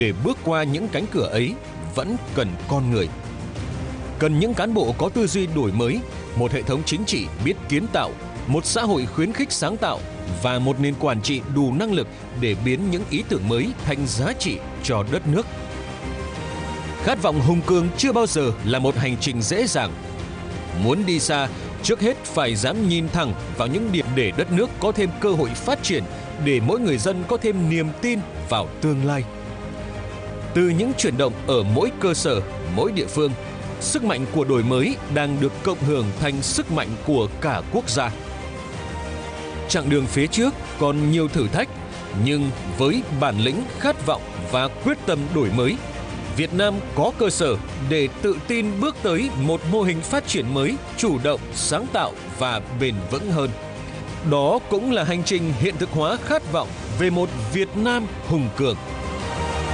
Để bước qua những cánh cửa ấy vẫn cần con người. Cần những cán bộ có tư duy đổi mới, một hệ thống chính trị biết kiến tạo, một xã hội khuyến khích sáng tạo và một nền quản trị đủ năng lực để biến những ý tưởng mới thành giá trị cho đất nước. Khát vọng hùng cường chưa bao giờ là một hành trình dễ dàng. Muốn đi xa, trước hết phải dám nhìn thẳng vào những điểm để đất nước có thêm cơ hội phát triển, để mỗi người dân có thêm niềm tin vào tương lai. Từ những chuyển động ở mỗi cơ sở, mỗi địa phương, sức mạnh của đổi mới đang được cộng hưởng thành sức mạnh của cả quốc gia. Chặng đường phía trước còn nhiều thử thách, nhưng với bản lĩnh, khát vọng và quyết tâm đổi mới, Việt Nam có cơ sở để tự tin bước tới một mô hình phát triển mới, chủ động, sáng tạo và bền vững hơn. Đó cũng là hành trình hiện thực hóa khát vọng về một Việt Nam hùng cường.